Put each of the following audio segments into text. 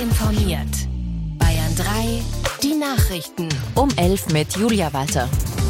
informiert. Bayern 3, die Nachrichten. Um 11 mit Julia Walter.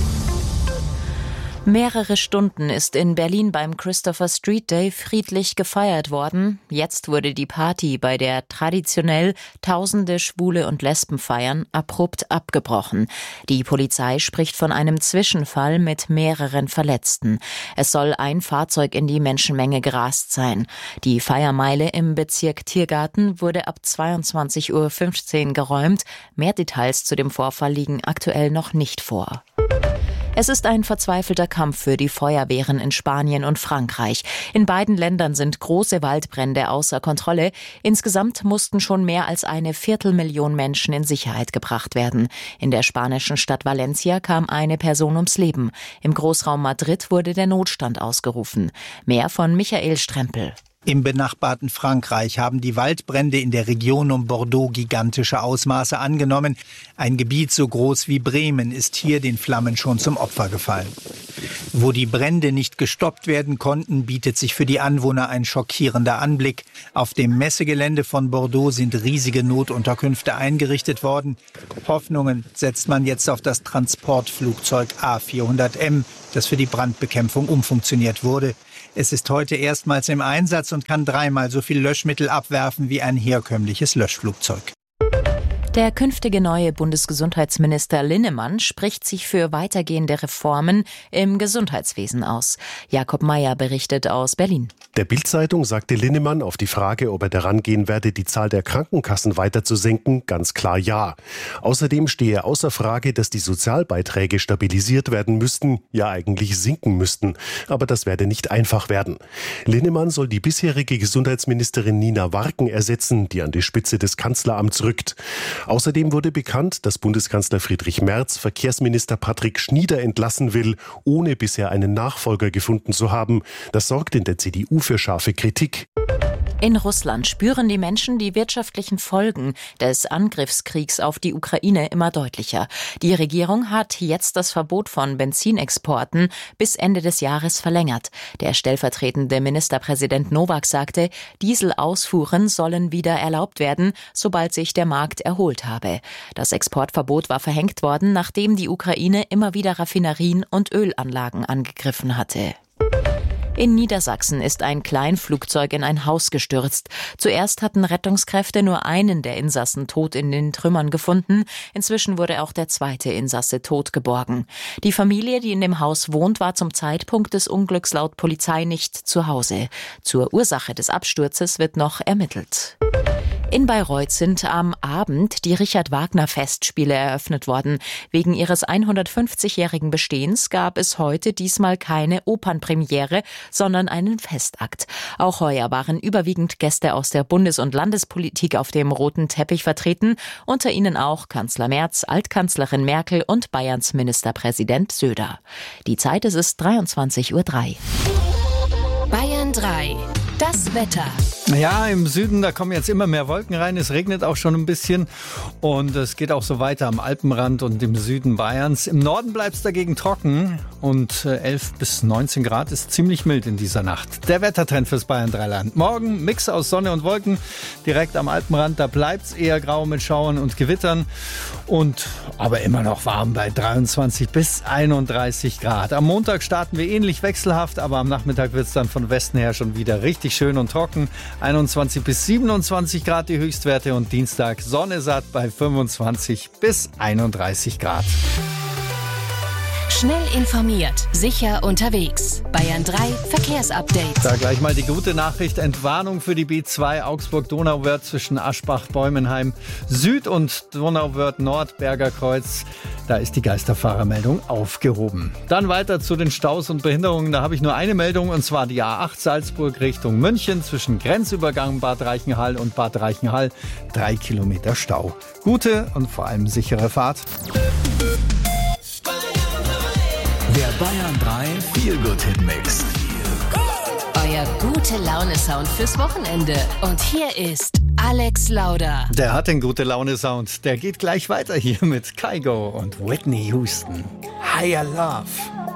Mehrere Stunden ist in Berlin beim Christopher Street Day friedlich gefeiert worden. Jetzt wurde die Party, bei der traditionell Tausende Schwule und Lesben feiern, abrupt abgebrochen. Die Polizei spricht von einem Zwischenfall mit mehreren Verletzten. Es soll ein Fahrzeug in die Menschenmenge gerast sein. Die Feiermeile im Bezirk Tiergarten wurde ab 22:15 Uhr geräumt. Mehr Details zu dem Vorfall liegen aktuell noch nicht vor. Es ist ein verzweifelter Kampf für die Feuerwehren in Spanien und Frankreich. In beiden Ländern sind große Waldbrände außer Kontrolle. Insgesamt mussten schon mehr als 250.000 Menschen in Sicherheit gebracht werden. In der spanischen Stadt Valencia kam eine Person ums Leben. Im Großraum Madrid wurde der Notstand ausgerufen. Mehr von Michael Strempel. Im benachbarten Frankreich haben die Waldbrände in der Region um Bordeaux gigantische Ausmaße angenommen. Ein Gebiet so groß wie Bremen ist hier den Flammen schon zum Opfer gefallen. Wo die Brände nicht gestoppt werden konnten, bietet sich für die Anwohner ein schockierender Anblick. Auf dem Messegelände von Bordeaux sind riesige Notunterkünfte eingerichtet worden. Hoffnungen setzt man jetzt auf das Transportflugzeug A400M, das für die Brandbekämpfung umfunktioniert wurde. Es ist heute erstmals im Einsatz und kann 3-mal so viel Löschmittel abwerfen wie ein herkömmliches Löschflugzeug. Der künftige neue Bundesgesundheitsminister Linnemann spricht sich für weitergehende Reformen im Gesundheitswesen aus. Jakob Mayer berichtet aus Berlin. Der Bild-Zeitung sagte Linnemann auf die Frage, ob er daran gehen werde, die Zahl der Krankenkassen weiter zu senken, ganz klar ja. Außerdem stehe außer Frage, dass die Sozialbeiträge stabilisiert werden müssten, ja eigentlich sinken müssten. Aber das werde nicht einfach werden. Linnemann soll die bisherige Gesundheitsministerin Nina Warken ersetzen, die an die Spitze des Kanzleramts rückt. Außerdem wurde bekannt, dass Bundeskanzler Friedrich Merz Verkehrsminister Patrick Schnieder entlassen will, ohne bisher einen Nachfolger gefunden zu haben. Das sorgt in der CDU für scharfe Kritik. In Russland spüren die Menschen die wirtschaftlichen Folgen des Angriffskriegs auf die Ukraine immer deutlicher. Die Regierung hat jetzt das Verbot von Benzinexporten bis Ende des Jahres verlängert. Der stellvertretende Ministerpräsident Nowak sagte, Dieselausfuhren sollen wieder erlaubt werden, sobald sich der Markt erholt habe. Das Exportverbot war verhängt worden, nachdem die Ukraine immer wieder Raffinerien und Ölanlagen angegriffen hatte. In Niedersachsen ist ein Kleinflugzeug in ein Haus gestürzt. Zuerst hatten Rettungskräfte nur einen der Insassen tot in den Trümmern gefunden. Inzwischen wurde auch der zweite Insasse tot geborgen. Die Familie, die in dem Haus wohnt, war zum Zeitpunkt des Unglücks laut Polizei nicht zu Hause. Zur Ursache des Absturzes wird noch ermittelt. In Bayreuth sind am Abend die Richard-Wagner-Festspiele eröffnet worden. Wegen ihres 150-jährigen Bestehens gab es heute diesmal keine Opernpremiere, sondern einen Festakt. Auch heuer waren überwiegend Gäste aus der Bundes- und Landespolitik auf dem roten Teppich vertreten, unter ihnen auch Kanzler Merz, Altkanzlerin Merkel und Bayerns Ministerpräsident Söder. Die Zeit ist 23:03 Uhr. Bayern 3, das Wetter. Ja, im Süden, da kommen jetzt immer mehr Wolken rein. Es regnet auch schon ein bisschen und es geht auch so weiter am Alpenrand und im Süden Bayerns. Im Norden bleibt es dagegen trocken und 11 bis 19 Grad ist ziemlich mild in dieser Nacht. Der Wettertrend fürs Bayern 3 Land. Morgen Mix aus Sonne und Wolken. Direkt am Alpenrand, da bleibt es eher grau mit Schauern und Gewittern. Aber immer noch warm bei 23 bis 31 Grad. Am Montag starten wir ähnlich wechselhaft, aber am Nachmittag wird es dann von Westen her schon wieder richtig schön und trocken. 21 bis 27 Grad die Höchstwerte und Dienstag Sonne satt bei 25 bis 31 Grad. Schnell informiert, sicher unterwegs. Bayern 3 Verkehrsupdate. Da gleich mal die gute Nachricht. Entwarnung für die B2 Augsburg-Donauwörth zwischen Aschbach-Bäumenheim Süd und Donauwörth-Nord, Berger Kreuz. Da ist die Geisterfahrermeldung aufgehoben. Dann weiter zu den Staus und Behinderungen. Da habe ich nur eine Meldung, und zwar die A8 Salzburg Richtung München zwischen Grenzübergang Bad Reichenhall und Bad Reichenhall. 3 Kilometer Stau. Gute und vor allem sichere Fahrt. Der Bayern 3 Feel-Good-Hit-Mix. Euer Gute-Laune-Sound fürs Wochenende. Und hier ist Alex Lauder. Der hat den Gute-Laune-Sound. Der geht gleich weiter hier mit Kygo und Whitney Houston. Higher Love.